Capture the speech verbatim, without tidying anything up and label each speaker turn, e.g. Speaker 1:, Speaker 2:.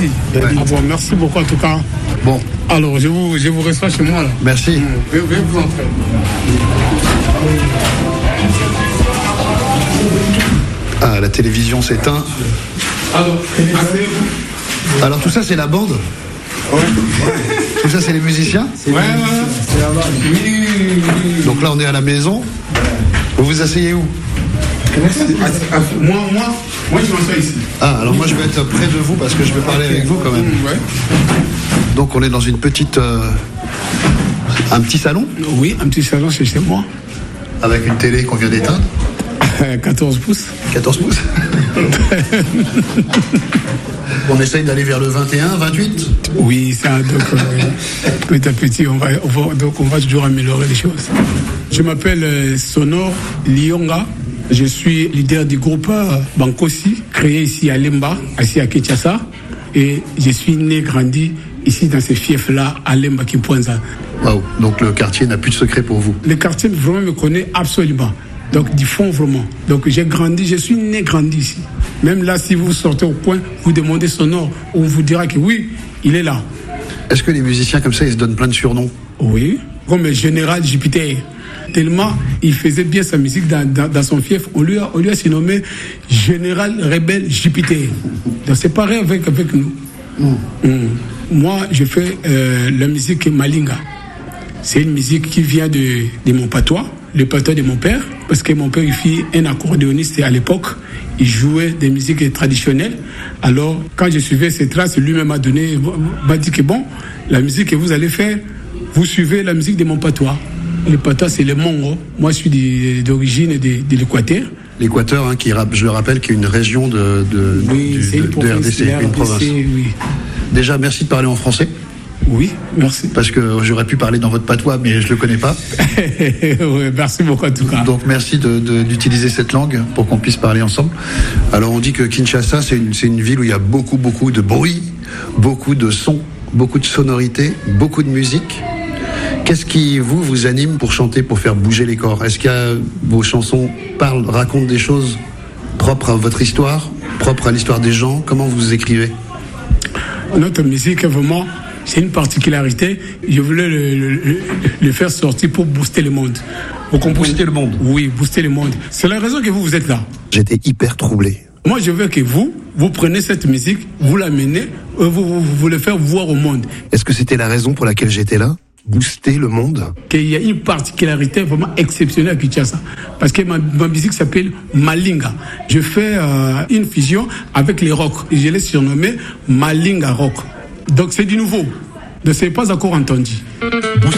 Speaker 1: Mali. Ouais. Ah bon, merci beaucoup en tout cas.
Speaker 2: Bon.
Speaker 1: Alors, je vous, je vous reçois chez moi là.
Speaker 2: Merci.
Speaker 1: Mmh. Je vais vous entrer.
Speaker 2: Ah, la télévision s'éteint.
Speaker 1: Alors, asseyez-vous.
Speaker 2: Alors tout ça c'est la bande.
Speaker 1: Ouais.
Speaker 2: Tout ça c'est les musiciens.
Speaker 1: Ouais, ouais. C'est la bande. Oui, oui, oui.
Speaker 2: Donc là on est à la maison. Vous vous asseyez où?
Speaker 1: Moi, moi, moi je m'assois ici.
Speaker 2: Ah, alors moi je vais être près de vous parce que je vais parler avec vous quand même.
Speaker 1: Mmh, ouais.
Speaker 2: Donc on est dans une petite... Euh, un petit salon?
Speaker 1: Oui, un petit salon c'est chez moi.
Speaker 2: Avec une télé qu'on vient d'éteindre?
Speaker 1: quatorze pouces.
Speaker 2: quatorze pouces. On essaye d'aller vers le vingt et un, vingt-huit.
Speaker 1: Oui, ça, donc euh, petit à petit, on va, on va, donc on va toujours améliorer les choses. Je m'appelle euh, Sonor Lionga. Je suis leader du groupe euh, Bankosi, créé ici à Lemba, ici à Kinshasa. Et je suis né, grandi ici dans ces fiefs-là, à Lemba, Kimpoanza.
Speaker 2: Waouh, donc le quartier n'a plus de secret pour vous?
Speaker 1: Le quartier vraiment me connaît absolument. Donc du fond vraiment. Donc j'ai grandi, je suis né grandi ici. Même là, si vous sortez au coin, vous demandez Sonor, on vous dira que oui, il est là.
Speaker 2: Est-ce que les musiciens comme ça, ils se donnent plein de surnoms?
Speaker 1: Oui, comme le général Jupiter. Tellement il faisait bien sa musique dans, dans, dans son fief, on lui a, on lui a surnommé Général Rebelle Jupiter. Donc c'est pareil avec, avec nous. Mm. Mm. Moi, je fais euh, la musique Malinga. C'est une musique qui vient de, de mon patois, le patois de mon père, parce que mon père il fit un accordéoniste à l'époque. Il jouait des musiques traditionnelles. Alors, quand je suivais ses traces, lui-même m'a donné, m'a dit que bon, la musique que vous allez faire, vous suivez la musique de mon patois. Le patois, c'est le Mongo. Moi, je suis d'origine de, de l'Équateur.
Speaker 2: L'Équateur, hein, qui, je le rappelle, qui est une région de, de,
Speaker 1: oui,
Speaker 2: du,
Speaker 1: c'est une
Speaker 2: de,
Speaker 1: province,
Speaker 2: de R D C, une province.
Speaker 1: Oui.
Speaker 2: Déjà, merci de parler en français.
Speaker 1: Oui, merci.
Speaker 2: Parce que j'aurais pu parler dans votre patois, mais je le connais pas.
Speaker 1: Oui, merci beaucoup en tout cas.
Speaker 2: Donc merci de, de, d'utiliser cette langue pour qu'on puisse parler ensemble. Alors on dit que Kinshasa, c'est une, c'est une ville où il y a beaucoup, beaucoup de bruit, beaucoup de sons, beaucoup de sonorités, beaucoup de musique. Qu'est-ce qui, vous, vous anime pour chanter, pour faire bouger les corps? Est-ce que vos chansons parlent, racontent des choses propres à votre histoire, propres à l'histoire des gens? Comment vous écrivez?
Speaker 1: Notre musique, vraiment, c'est une particularité. Je voulais le, le, le faire sortir pour booster le monde.
Speaker 2: Pour qu'on booster le monde?
Speaker 1: Oui, booster le monde. C'est la raison que vous, vous êtes là.
Speaker 2: J'étais hyper troublé.
Speaker 1: Moi, je veux que vous, vous prenez cette musique, vous l'amenez, vous, vous, vous le faire voir au monde.
Speaker 2: Est-ce que c'était la raison pour laquelle j'étais là? Booster le monde?
Speaker 1: Qu'il y a une particularité vraiment exceptionnelle à Kinshasa. Parce que ma, ma musique s'appelle Malinga. Je fais euh, une fusion avec les rock. Et je l'ai surnommé Malinga Rock. Donc c'est du nouveau. Donc c'est pas encore entendu.